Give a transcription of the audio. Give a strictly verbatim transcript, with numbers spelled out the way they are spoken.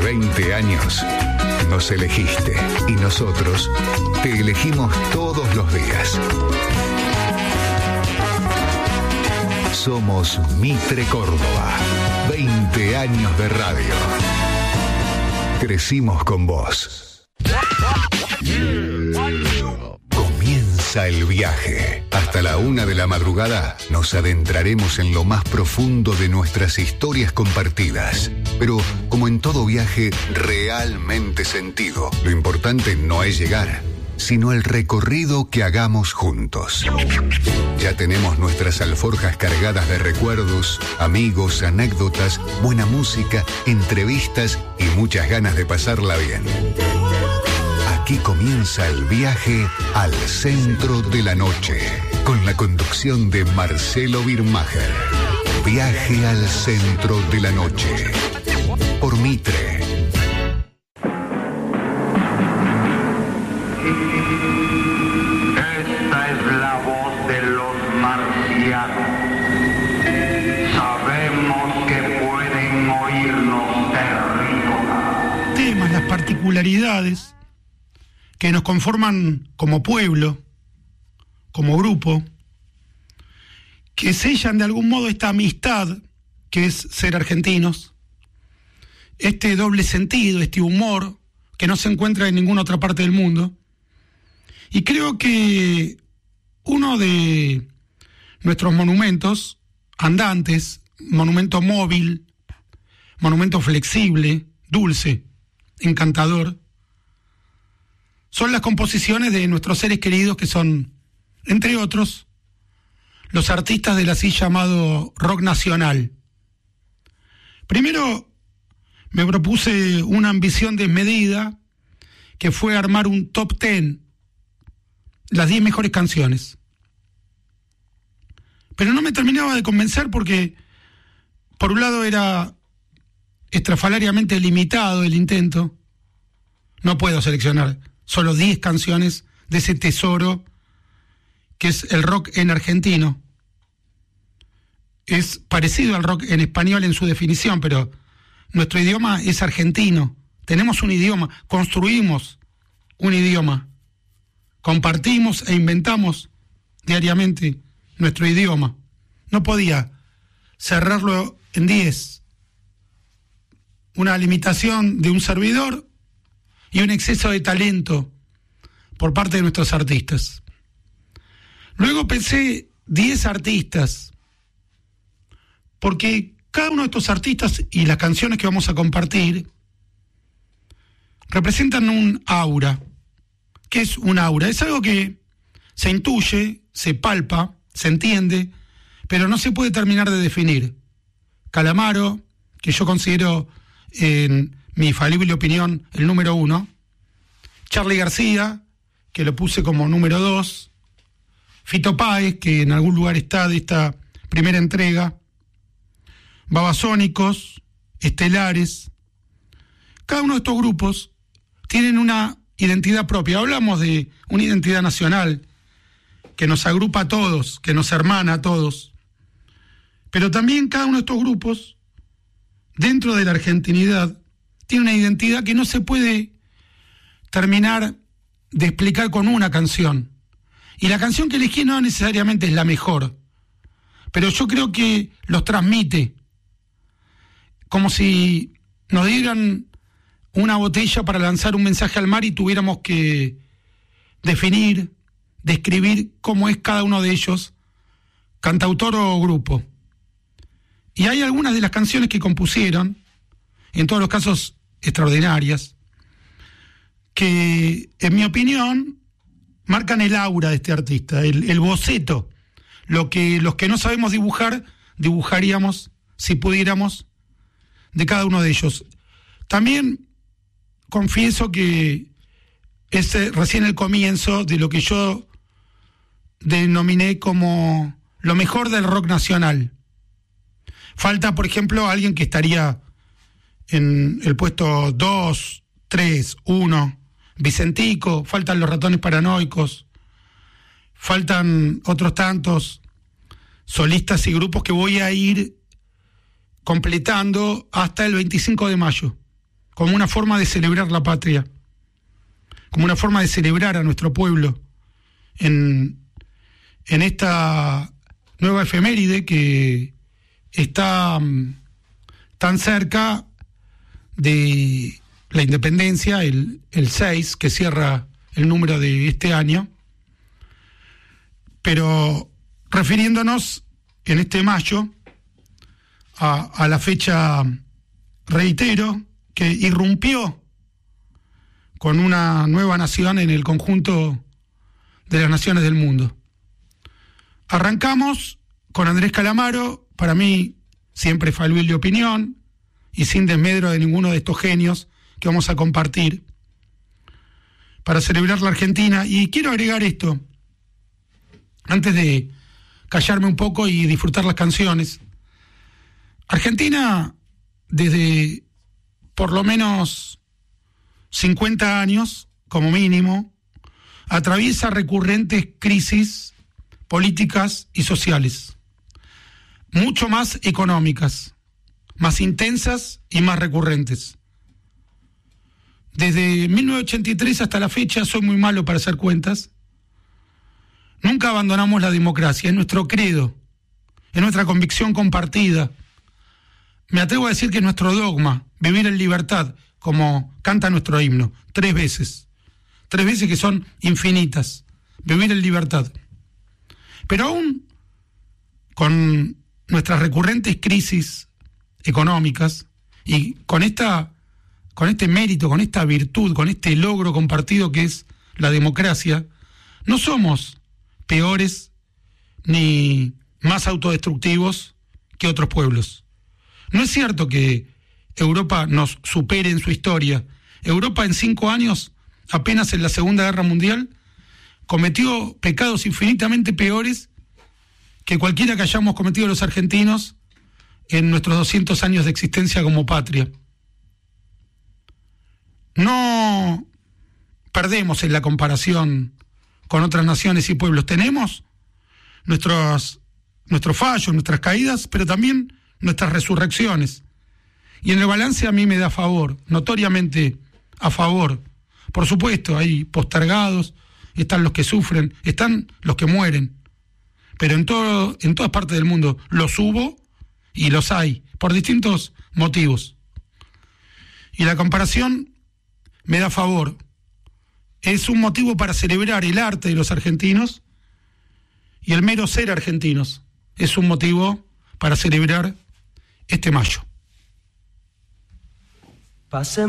veinte años nos elegiste y nosotros te elegimos todos los días. Somos Mitre Córdoba. veinte años de radio. Crecimos con vos. Comienza el viaje. Hasta la una de la madrugada nos adentraremos en lo más profundo de nuestras historias compartidas. Pero, como en todo viaje, realmente sentido. Lo importante no es llegar, sino el recorrido que hagamos juntos. Ya tenemos nuestras alforjas cargadas de recuerdos, amigos, anécdotas, buena música, entrevistas y muchas ganas de pasarla bien. Aquí comienza el viaje al centro de la noche, con la conducción de Marcelo Birmacher. Viaje al centro de la noche, por Mitre. Esta es la voz de los marcianos. Sabemos que pueden oírnos terrícolas. Temas, las particularidades que nos conforman como pueblo, como grupo, que sellan de algún modo esta amistad que es ser argentinos, este doble sentido, este humor que no se encuentra en ninguna otra parte del mundo. Y creo que uno de nuestros monumentos andantes, monumento móvil, monumento flexible, dulce, encantador, son las composiciones de nuestros seres queridos que son, entre otros, los artistas del así llamado rock nacional. Primero me propuse una ambición desmedida que fue armar un top ten, las diez mejores canciones. Pero no me terminaba de convencer porque, por un lado, era estrafalariamente limitado el intento. No puedo seleccionar solo diez canciones de ese tesoro que es el rock en argentino. Es parecido al rock en español en su definición, pero nuestro idioma es argentino. Tenemos un idioma, construimos un idioma, compartimos e inventamos diariamente nuestro idioma. No podía cerrarlo en diez. Una limitación de un servidor y un exceso de talento por parte de nuestros artistas. Luego pensé diez artistas, porque cada uno de estos artistas y las canciones que vamos a compartir representan un aura. ¿Qué es un aura? Es algo que se intuye, se palpa, se entiende, pero no se puede terminar de definir. Calamaro, que yo considero, en mi infalible opinión, el número uno. Charly García, que lo puse como número dos. Fito Páez, que en algún lugar está de esta primera entrega. Babasónicos, Estelares. Cada uno de estos grupos tienen una identidad propia. Hablamos de una identidad nacional que nos agrupa a todos, que nos hermana a todos. Pero también cada uno de estos grupos, dentro de la argentinidad, tiene una identidad que no se puede terminar de explicar con una canción. Y la canción que elegí no necesariamente es la mejor, pero yo creo que los transmite, como si nos dieran una botella para lanzar un mensaje al mar y tuviéramos que definir, describir cómo es cada uno de ellos, cantautor o grupo. Y hay algunas de las canciones que compusieron, en todos los casos extraordinarias, que en mi opinión marcan el aura de este artista, el, el boceto, lo que los que no sabemos dibujar, dibujaríamos, si pudiéramos, de cada uno de ellos. También confieso que es recién el comienzo de lo que yo denominé como lo mejor del rock nacional. Falta, por ejemplo, alguien que estaría en el puesto dos, tres, uno, Vicentico, faltan los Ratones Paranoicos, faltan otros tantos solistas y grupos que voy a ir completando hasta el veinticinco de mayo, como una forma de celebrar la patria, como una forma de celebrar a nuestro pueblo en, en esta nueva efeméride que está um, tan cerca de la independencia, el, el seis, que cierra el número de este año, pero refiriéndonos en este mayo a, a la fecha, reitero, que irrumpió con una nueva nación en el conjunto de las naciones del mundo. Arrancamos con Andrés Calamaro, para mí siempre faluil de opinión y sin desmedro de ninguno de estos genios que vamos a compartir para celebrar la Argentina. Y quiero agregar esto, antes de callarme un poco y disfrutar las canciones. Argentina, desde por lo menos cincuenta años, como mínimo, atraviesa recurrentes crisis políticas y sociales, mucho más económicas, más intensas y más recurrentes. Desde mil novecientos ochenta y tres hasta la fecha, soy muy malo para hacer cuentas, nunca abandonamos la democracia, es nuestro credo, es nuestra convicción compartida. Me atrevo a decir que es nuestro dogma, vivir en libertad, como canta nuestro himno, tres veces, tres veces que son infinitas, vivir en libertad. Pero aún con nuestras recurrentes crisis económicas y con esta, con este mérito, con esta virtud, con este logro compartido que es la democracia, no somos peores ni más autodestructivos que otros pueblos. No es cierto que Europa nos supere en su historia. Europa en cinco años, apenas en la Segunda Guerra Mundial, cometió pecados infinitamente peores que cualquiera que hayamos cometido los argentinos en nuestros doscientos años de existencia como patria. No perdemos en la comparación con otras naciones y pueblos. Tenemos nuestros, nuestros fallos, nuestras caídas, pero también nuestras resurrecciones. Y en el balance a mí me da a favor, notoriamente a favor. Por supuesto, hay postergados, están los que sufren, están los que mueren. Pero en todo, en todas partes del mundo los hubo y los hay, por distintos motivos. Y la comparación me da a favor. Es un motivo para celebrar el arte de los argentinos y el mero ser argentinos. Es un motivo para celebrar este mayo.